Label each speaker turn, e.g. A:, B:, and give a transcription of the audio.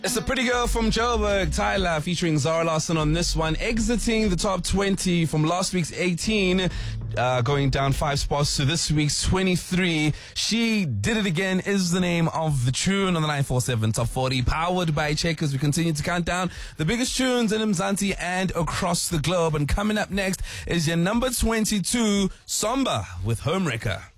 A: It's a pretty girl from Joburg, Tyler, featuring Zara Larsson on this one, exiting the top 20 from last week's 18, going down 5 spots to this week's 23. She Did It Again is the name of the tune on the 947 Top 40, powered by Checkers. We continue to count down the biggest tunes in Mzansi and across the globe. And coming up next is your number 22, Somba with Homewrecker.